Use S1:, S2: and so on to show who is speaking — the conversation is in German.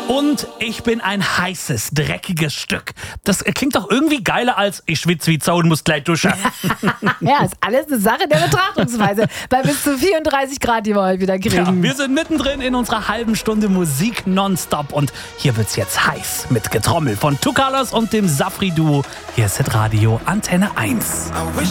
S1: Und ich bin ein heißes, dreckiges Stück. Das klingt doch irgendwie geiler als ich schwitze wie Sau und muss gleich duschen.
S2: Ja, ist alles eine Sache der Betrachtungsweise. Bei bis zu 34 Grad, die wir heute wieder kriegen.
S1: Ja, wir sind mittendrin in unserer halben Stunde Musik nonstop. Und hier wird's jetzt heiß mit Getrommel von Two Colors und dem Safri-Duo. Hier ist Hitradio Antenne 1.